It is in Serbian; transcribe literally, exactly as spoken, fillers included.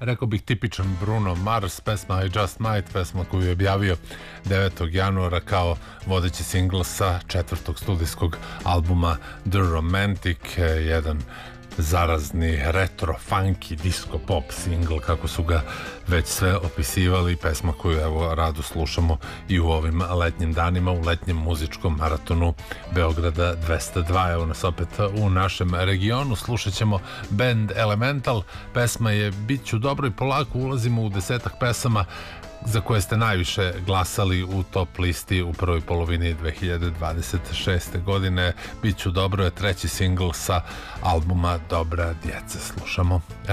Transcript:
rekao bih tipičan Bruno Mars, pesma I Just Might, pesma koju je objavio devetog januara kao vodeći singl sa četvrtog studijskog albuma The Romantic, jedan zarazni retro, funky, disco pop single, kako su ga već sve opisivali, pesma koju evo rado slušamo i u ovim letnjim danima, u letnjem muzičkom maratonu Beograda dvesta dva. Evo nas opet u našem regionu, slušat ćemo band Elemental, pesma je Bit ću dobro i polako ulazimo u desetak pesama za koje ste najviše glasali u top listi u prvoj polovini dve hiljade dvadeset šeste. godine. Bit ću dobro je treći singl sa albuma Dobra djeca. Slušamo